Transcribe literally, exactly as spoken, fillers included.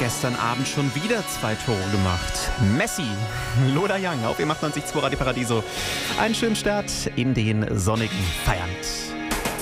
gestern Abend schon wieder zwei Tore gemacht. Messi, Loda Young auf E M achtundneunzig Komma zwei Radio Paradiso. Einen schönen Start in den sonnigen Feierabend.